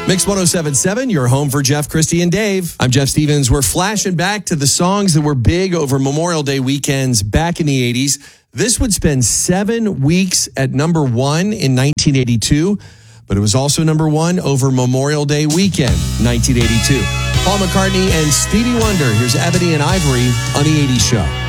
Mix 107.7, your home for Jeff, Christy, and Dave. I'm Jeff Stevens. We're flashing back to the songs that were big over Memorial Day weekends back in the 80s. This would spend 7 weeks at number one in 1982, but it was also number one over Memorial Day weekend, 1982. Paul McCartney and Stevie Wonder. Here's Ebony and Ivory on the 80s Show.